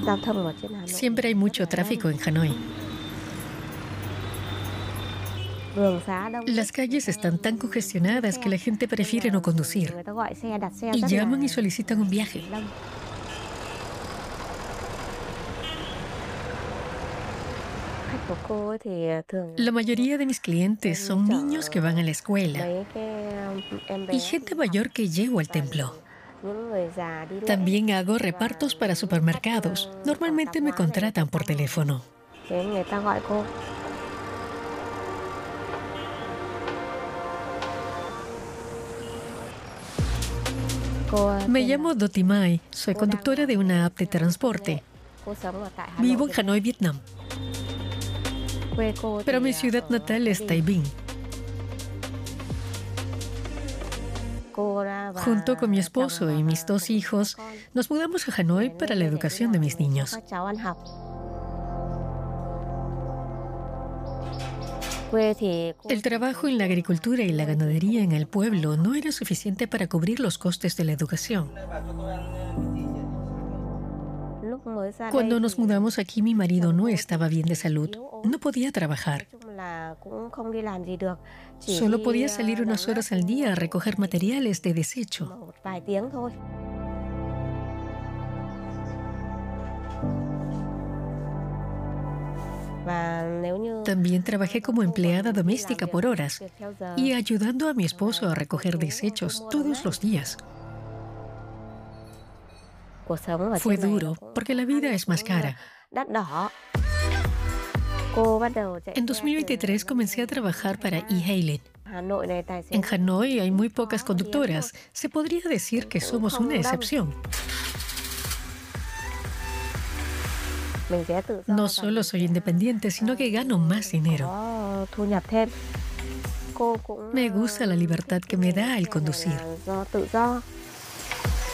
Siempre hay mucho tráfico en Hanoi. Las calles están tan congestionadas que la gente prefiere no conducir y llaman y solicitan un viaje. La mayoría de mis clientes son niños que van a la escuela y gente mayor que llevo al templo. También hago repartos para supermercados. Normalmente me contratan por teléfono. Me llamo Doti Mai, soy conductora de una app de transporte. Vivo en Hanoi, Vietnam. Pero mi ciudad natal es Tai Binh. Junto con mi esposo y mis 2 hijos, nos mudamos a Hanoi para la educación de mis niños. El trabajo en la agricultura y la ganadería en el pueblo no era suficiente para cubrir los costes de la educación. Cuando nos mudamos aquí, mi marido no estaba bien de salud. No podía trabajar. Solo podía salir unas horas al día a recoger materiales de desecho. También trabajé como empleada doméstica por horas y ayudando a mi esposo a recoger desechos todos los días. Fue duro porque la vida es más cara. En 2023 comencé a trabajar para e-hailing. En Hanoi hay muy pocas conductoras. Se podría decir que somos una excepción. No solo soy independiente, sino que gano más dinero. Me gusta la libertad que me da el conducir.